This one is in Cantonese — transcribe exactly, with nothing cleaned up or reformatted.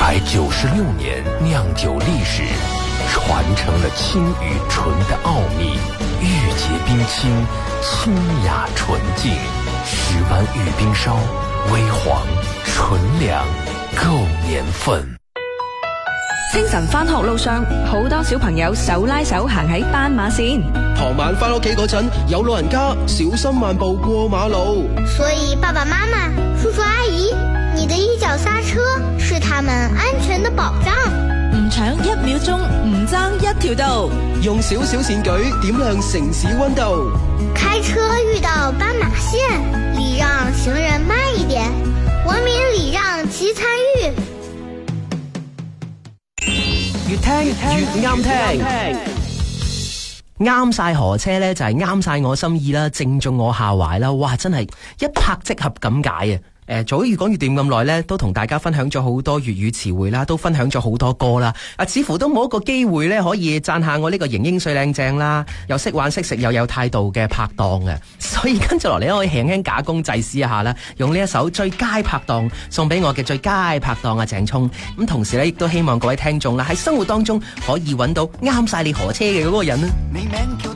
百九十六年酿酒历史，传承了清与纯的奥秘，玉洁冰清，清雅纯净。十湾玉冰烧，微黄纯良，夠年份。 清晨返學路上，好多小朋友手拉手行喺斑馬線。 傍晚返屋企嗰陣，有老人家小心慢步過馬路。 所以爸爸媽媽、叔叔阿姨，你的一腳剎車是他們安全的保障。 唔搶一秒鐘，唔爭一條道。 用小小善舉點亮城市溫度。 開車遇到斑馬線，禮讓行人慢一點，文明禮讓齊參與。 越聽越啱聽，啱晒河車呢就係啱晒我心意啦，正中我下懷啦，哇真係一拍即合咁解啊！誒，做咗越講越掂咁耐呢，都同大家分享咗好多粵語詞彙啦，都分享咗好多歌啦。啊，似乎都冇一個機會呢，可以讚下我呢個型英帥靚正啦，又識玩識食又有態度嘅拍檔嘅。所以跟住落嚟，可以輕輕假公濟私一下啦，用呢一首最佳拍檔送俾我嘅最佳拍檔阿鄭聰。咁同時呢，亦都希望各位聽眾啦，喺生活當中可以揾到啱晒你河車嘅嗰個人啦。